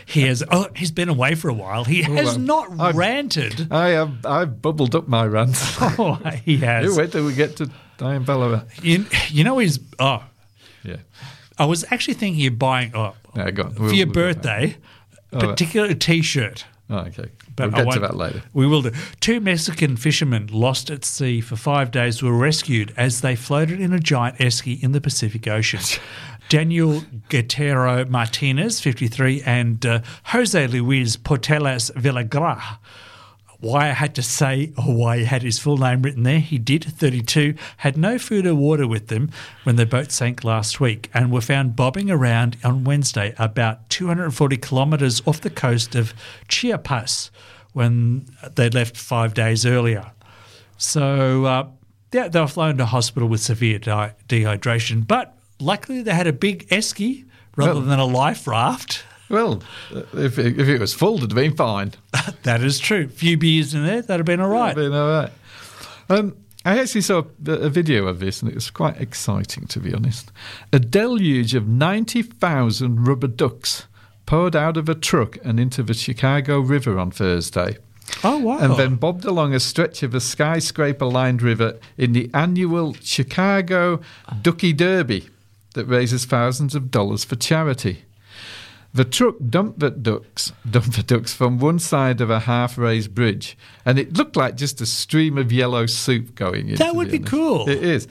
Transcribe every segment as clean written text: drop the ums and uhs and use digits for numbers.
He has. Oh, he's been away for a while. He has not ranted. I've bubbled up my rant. Oh, he has. Wait till we get to Diane Ballarat. You know he's. Oh, yeah. I was actually thinking of buying Go on. for your birthday a particular T-shirt. Oh, okay. But we'll get to that later. We will do. 2 Mexican fishermen lost at sea for 5 days were rescued as they floated in a giant esky in the Pacific Ocean. Daniel Guerrero Martinez, 53, and Jose Luis Portelas Villagra. Why I had to say, or why he had his full name written there, he did, 32, had no food or water with them when their boat sank last week and were found bobbing around on Wednesday about 240 kilometres off the coast of Chiapas when they left 5 days earlier. So, they were flown to hospital with severe dehydration, but luckily they had a big esky rather than a life raft. Well, if it was full, it'd have been fine. That is true. A few beers in there, that'd have been all right. That'd have been all right. I actually saw a video of this, and it was quite exciting, to be honest. A deluge of 90,000 rubber ducks poured out of a truck and into the Chicago River on Thursday. Oh, wow. And then bobbed along a stretch of a skyscraper-lined river in the annual Chicago Ducky Derby that raises thousands of dollars for charity. The truck dumped the ducks from one side of a half-raised bridge, and it looked like just a stream of yellow soup going in. That would be cool. It is.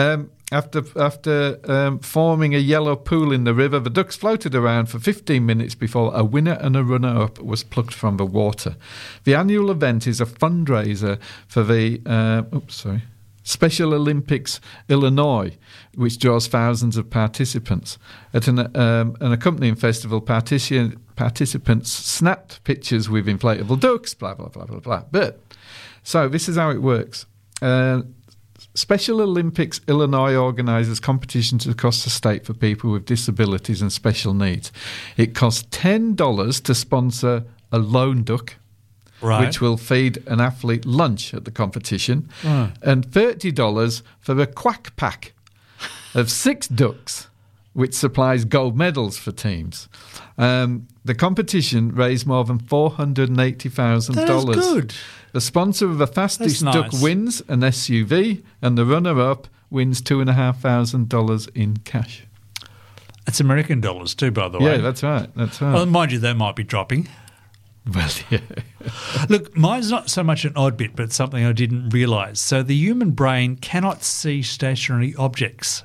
After forming a yellow pool in the river, the ducks floated around for 15 minutes before a winner and a runner-up was plucked from the water. The annual event is a fundraiser for the Special Olympics Illinois, which draws thousands of participants. At an accompanying festival, participants snapped pictures with inflatable ducks, blah, blah, blah, blah, blah. So this is how it works. Special Olympics Illinois organises competitions across the state for people with disabilities and special needs. It costs $10 to sponsor a lone duck, right, which will feed an athlete lunch at the competition, and $30 for a quack pack of 6 ducks, which supplies gold medals for teams. The competition raised more than $480,000. That is good. The sponsor of the fastest duck wins an SUV, and the runner-up wins $2,500 in cash. That's American dollars too, by the way. Yeah, that's right. Well, mind you, they might be dropping. Well, yeah. Look, mine's not so much an odd bit, but something I didn't realise. So the human brain cannot see stationary objects.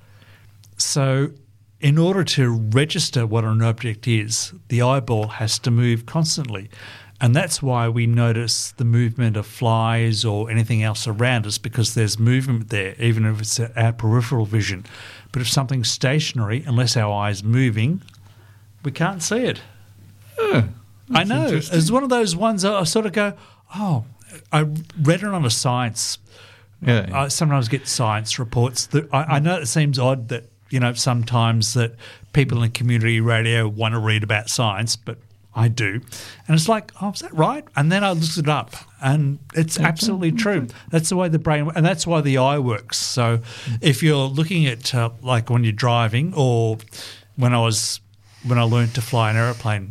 So in order to register what an object is, the eyeball has to move constantly. And that's why we notice the movement of flies or anything else around us, because there's movement there, even if it's our peripheral vision. But if something's stationary, unless our eye's moving, we can't see it. I know. It's one of those ones I sort of go, oh, I read it on a science. Yeah. I sometimes get science reports. That I know it seems odd that, sometimes that people in community radio want to read about science, but I do. And it's like, oh, is that right? And then I looked it up, and it's absolutely true. That's the way the brain – and that's why the eye works. So if you're looking at like when you're driving, or when I learned to fly an aeroplane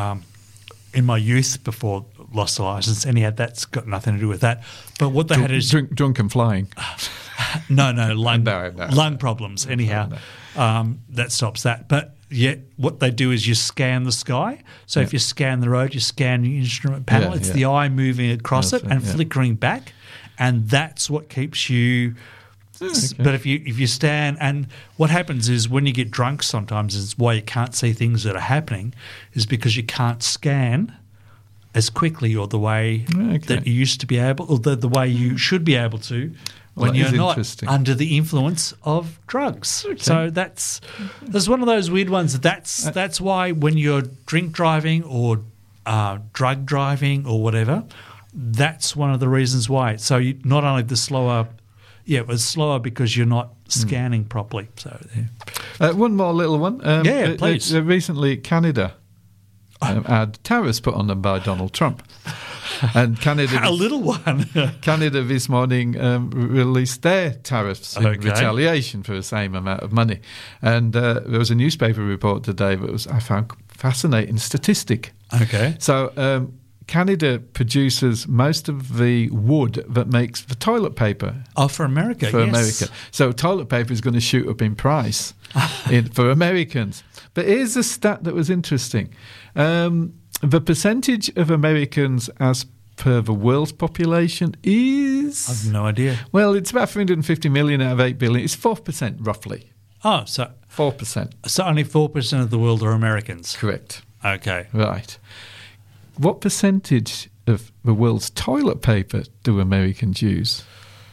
in my youth before I lost the licence, anyhow, that's got nothing to do with that. But what they had is – drunk and flying. No, lung problems. Anyhow, that stops that. But yet what they do is you scan the sky. So if you scan the road, you scan the instrument panel. It's the eye moving across it and flickering back, and that's what keeps you. Okay. But if you stand, and what happens is when you get drunk, sometimes is why you can't see things that are happening, is because you can't scan as quickly or the way that you used to be able, or the way you should be able to. When you're not under the influence of drugs. Okay. So that's one of those weird ones. That's why when you're drink driving or drug driving or whatever, that's one of the reasons why. So not only the slower – it was slower because you're not scanning properly. So one more little one. Please. Recently, Canada had tariffs put on them by Donald Trump. And Canada, a little one. Canada this morning released their tariffs in retaliation for the same amount of money. And there was a newspaper report today that I found fascinating statistic. Okay. So Canada produces most of the wood that makes the toilet paper. Oh, for America, For yes. America. So toilet paper is going to shoot up in price for Americans. But here's a stat that was interesting. The percentage of Americans as per the world's population is... I've no idea. Well, it's about 350 million out of 8 billion. It's 4% roughly. Oh, so 4%. So only 4% of the world are Americans. Correct. Okay. Right. What percentage of the world's toilet paper do Americans use?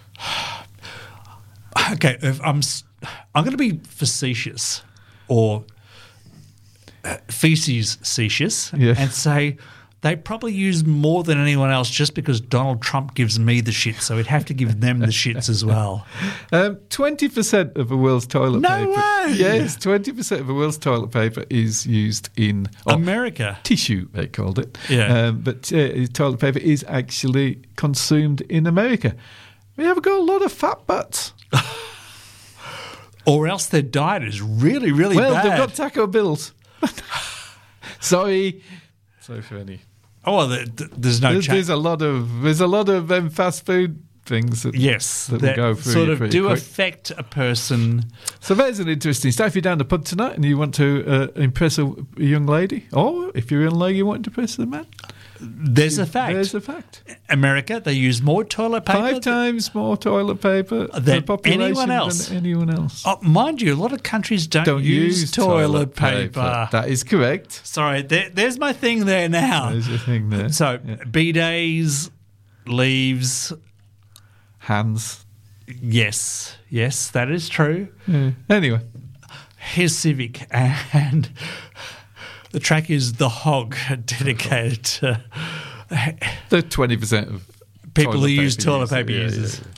Okay, if I'm going to be facetious or feces-cetious and say they probably use more than anyone else just because Donald Trump gives me the shit, so we'd have to give them the shits as well. 20% of the world's toilet paper. No way! Yes, 20% of the world's toilet paper is used in... America. Tissue, they called it. Yeah. But toilet paper is actually consumed in America. We have got a lot of fat butts. Or else their diet is really, really bad. Well, they've got Taco Bills. Sorry for any. Oh, well, there's no change. There's a lot of fast food things that, that will go through sort of do quick. affect a person. So there's an interesting stuff. If you're down the pub tonight and you want to impress a young lady, or if you're a young lady you want to impress a man, there's a fact. There's a fact. America, they use more toilet paper. 5 times more toilet paper than per population anyone else. than anyone else. Oh, mind you, a lot of countries don't use toilet paper. That is correct. Sorry, there's my thing there now. There's your thing there. So, bidets, leaves. Hands. Yes, that is true. Yeah. Anyway. Here's Civic, and the track is The Hog, dedicated to the 20% of people who use toilet paper users. Yeah.